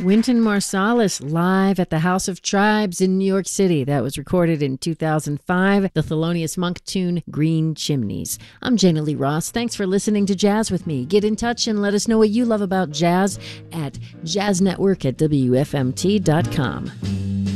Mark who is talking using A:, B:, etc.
A: Wynton Marsalis live at the House of Tribes in New York City. That was recorded in 2005. The Thelonious Monk tune, Green Chimneys. I'm Jana Lee Ross. Thanks for listening to Jazz with me. Get in touch and let us know what you love about jazz at jazznetwork@wfmt.com.